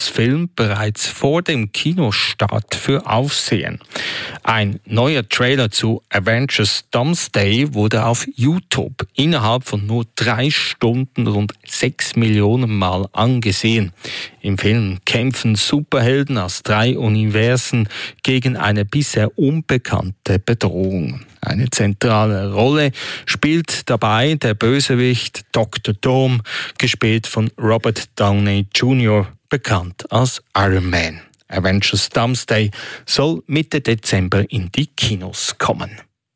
Film bereits vor dem Kinostart für Aufsehen. Ein neuer Trailer zu Avengers Doomsday wurde auf YouTube innerhalb von nur 3 Stunden rund 6 Millionen Mal angesehen. Im Film kämpfen Superhelden aus 3 Universen gegen eine bisher unbekannte Bedrohung. Eine zentrale Rolle spielt dabei der Bösewicht Dr. Doom, gespielt von Robert Downey Jr., bekannt als Iron Man. Avengers Doomsday soll Mitte Dezember in die Kinos kommen.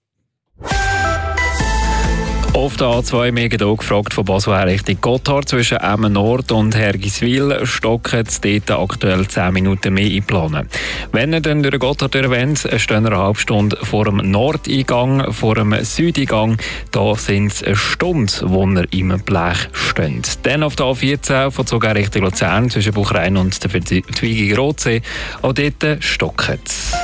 Auf der A2 mega gefragt von Basel her Richtung Gotthard zwischen Emmen Nord und Hergiswil stocken dort aktuell 10 Minuten mehr einplanen. Wenn ihr dann durch Gotthard wollt, stehen eine halbe Stunde vor dem Nordeingang, vor dem Südeingang. Da sind es eine Stunde, wo ihr im Blech steht. Dann auf der A14 von sogar Richtung Luzern zwischen Buchrein und der Vertweigung Rotsee. Auch dort stocken es.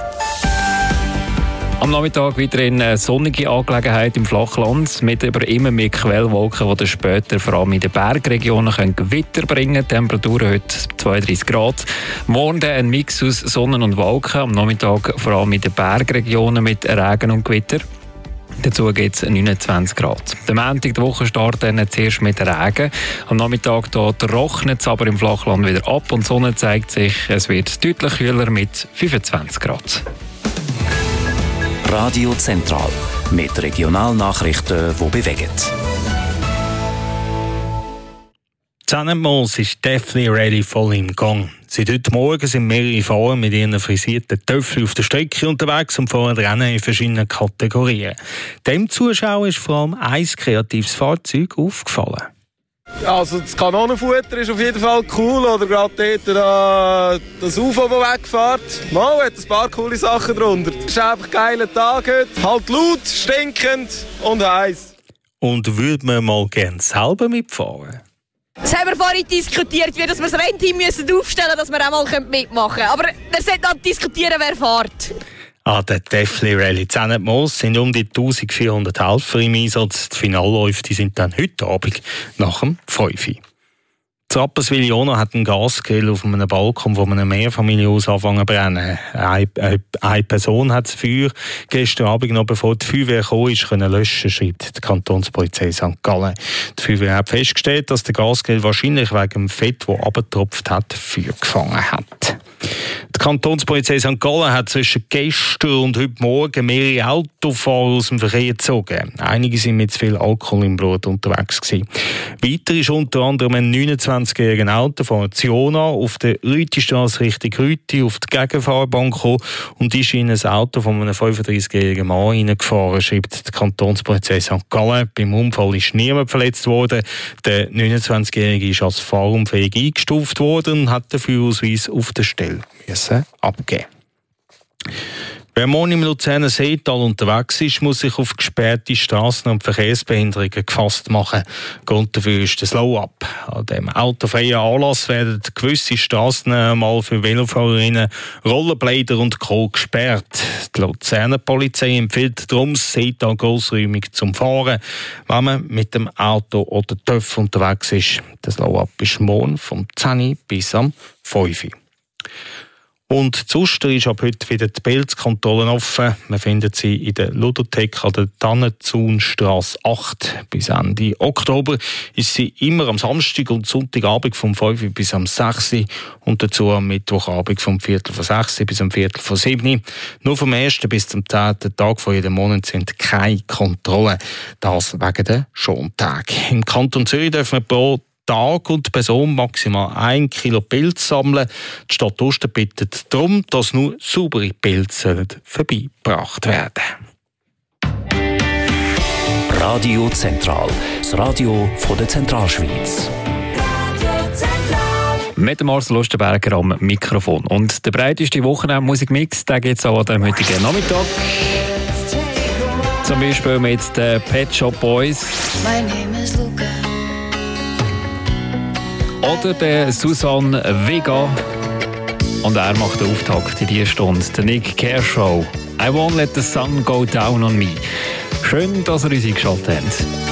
Am Nachmittag weiterhin eine sonnige Angelegenheit im Flachland, mit aber immer mehr Quellwolken, die dann später vor allem in den Bergregionen Gewitter bringen können. Temperatur heute 32 Grad. Morgen ein Mix aus Sonne und Wolken. Am Nachmittag vor allem in den Bergregionen mit Regen und Gewitter. Dazu gibt es 29 Grad. Der Montag, der Wochenstart, dann zuerst mit Regen. Am Nachmittag trocknet es aber im Flachland wieder ab und die Sonne zeigt sich. Es wird deutlich kühler mit 25 Grad. Radio Zentral mit Regionalnachrichten, die bewegen. Zennenmoos ist Deathly Ready voll im Gang. Seit heute Morgen sind mehrere Fahrer mit ihren frisierten Töpfen auf der Strecke unterwegs und fahren Rennen in verschiedenen Kategorien. Dem Zuschauer ist vor allem ein kreatives Fahrzeug aufgefallen. Also das Kanonenfutter ist auf jeden Fall cool, oder gerade dort das UFO, das wegfährt. Mal hat ein paar coole Sachen drunter. Es ist einfach ein geiler Tag heute. Halt laut, stinkend und heiß. Und würde man mal gerne selber mitfahren? Das haben wir vorhin diskutiert, wie wir das Rennteam aufstellen müssen, dass wir auch mal mitmachen können. Aber wir sollten dann diskutieren, wer fährt. An der Deathly Rally Zennenmoos sind um die 1400 Helfer im Einsatz. Die Finalläufe sind dann heute Abend nach dem 5 Uhr. In Rapperswil-Jona hat ein Gasgrill auf einem Balkon von einem Mehrfamilienhaus angefangen zu brennen. Eine Person hat das Feuer gestern Abend, noch bevor die Feuerwehr kam, können löschen, schreibt die Kantonspolizei St. Gallen. Die Feuerwehr hat festgestellt, dass der Gasgrill wahrscheinlich wegen dem Fett, das abgetropft hat, Feuer gefangen hat. Die Kantonspolizei St. Gallen hat zwischen gestern und heute Morgen mehrere Autofahrer aus dem Verkehr gezogen. Einige sind mit zu viel Alkohol im Blut unterwegs gewesen. Weiter ist unter anderem ein 29-jähriger Autofahrer zu Jona auf der Rütistrasse Richtung Rüti auf die Gegenfahrbahn gekommen und ist in ein Auto von einem 35-jährigen Mann hineingefahren, schreibt die Kantonspolizei St. Gallen. Beim Unfall ist niemand verletzt worden. Der 29-jährige ist als fahrunfähig eingestuft worden und hat den Führerausweis auf der Stelle abgeben. Wer morgen im Luzerner Seetal unterwegs ist, muss sich auf gesperrte Strassen und Verkehrsbehinderungen gefasst machen. Grund dafür ist der Slow-Up. An diesem autofreien Anlass werden gewisse Strassen einmal für Velofahrerinnen, Rollerblader und Co. gesperrt. Die Luzerner Polizei empfiehlt darum, das Seetal grossräumig zum Fahren, wenn man mit dem Auto oder TÜV unterwegs ist. Der Slow-Up ist morgen vom 10 bis am 5 Uhr. Und sonst ist ab heute wieder die Pilzkontrollen offen. Man findet sie in der Ludothek an der Tannenzaunstrasse 8. Bis Ende Oktober ist sie immer am Samstag und Sonntagabend vom 5 Uhr bis am 6 Uhr und dazu am Mittwochabend vom 5:45 bis am 7:45 Uhr. Nur vom 1. bis zum 10. Tag von jedem Monat sind keine Kontrollen. Das wegen der Schontage. Im Kanton Zürich dürfen wir pro Tag und Person maximal 1 Kilo Pilze sammeln. Die Stadt Osten bittet darum, dass nur saubere Pilze vorbeigebracht werden. Radio Zentral, das Radio von der Zentralschweiz. Mit dem Marcel Lustenberger am Mikrofon. Und der breiteste Wochenend-Musikmix, den gibt es auch an dem heutigen Nachmittag. Zum Beispiel mit den Pet Shop Boys. My name is Luca. Oder der Susanne Vega. Und er macht den Auftakt in dieser Stunde. Der Nick Kershaw. I won't let the sun go down on me. Schön, dass ihr uns eingeschaltet habt.